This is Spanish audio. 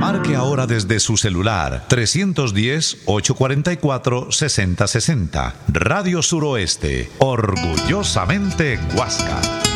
Marque ahora desde su celular 310-844-6060. Radio Suroeste, orgullosamente Huasca.